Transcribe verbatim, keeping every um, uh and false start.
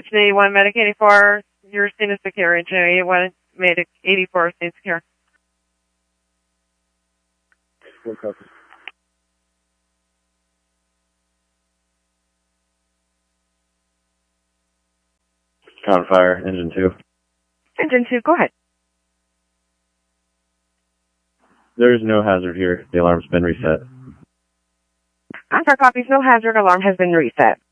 Engine eighty-one, Medic eighty-four, your scene is secure. Engine eighty-one, Medic eighty-four, scene secure. What copy? Counter fire, engine two. Engine two, go ahead. There is no hazard here. The alarm's been reset. After copies, no hazard, alarm has been reset.